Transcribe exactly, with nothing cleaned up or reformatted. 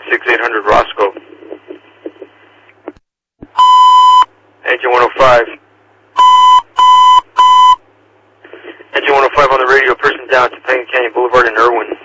six eight hundred Roscoe. Engine one oh five. Engine one oh five on the radio, person down to Topanga Canyon Boulevard in Irwin.